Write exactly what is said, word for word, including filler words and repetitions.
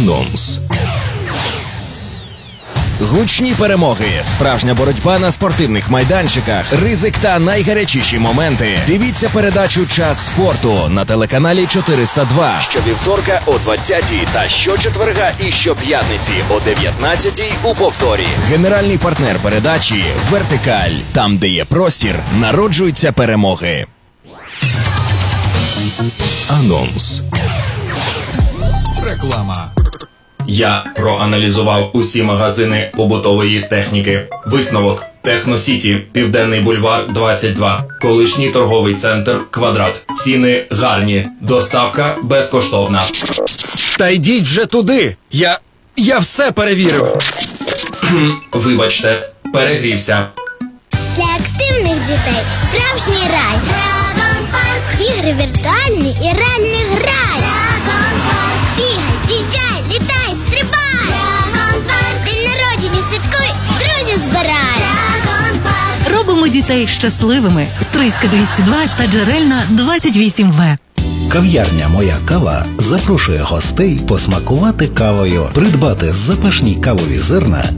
Анонс. Гучні перемоги, справжня боротьба на спортивних майданчиках, ризик та найгарячіші моменти. Дивіться передачу «Час спорту» на телеканалі чотириста два щовівторка о двадцятій та щочетверга і щоп'ятниці о дев'ятнадцятій у повторі. Генеральний партнер передачі «Вертикаль». Там, де є простір, народжуються перемоги. Анонс. Реклама. Я проаналізував усі магазини побутової техніки. Висновок: Техносіті, Південний бульвар, двадцять два. Колишній торговий центр «Квадрат». Ціни гарні, доставка безкоштовна. Та йдіть вже туди! Я... я все перевірив. Вибачте, перегрівся. Для активних дітей справжній рай. Драгон Парк. Ігри віртуальні і реальний грай. Драгон Парк. Бігай, з'їжджай, літай, стрибай. Драгон Парк. День народження святкуй, друзів збирай. Драгон Парк. Робимо дітей щасливими. Стрийська двісті два та Джерельна двадцять вісім В. Кав'ярня «Моя кава» запрошує гостей посмакувати кавою, придбати запашні кавові зерна